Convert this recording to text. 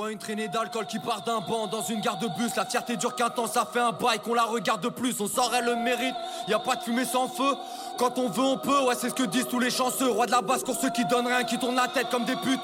une traînée d'alcool qui part d'un banc dans une gare de bus. La fierté dure qu'un temps, ça fait un bail qu'on la regarde de plus. On sort, elle le mérite, y a pas de fumée sans feu. Quand on veut on peut, ouais c'est ce que disent tous les chanceux. Roi de la basse, pour ceux qui donnent rien, qui tournent la tête comme des putes.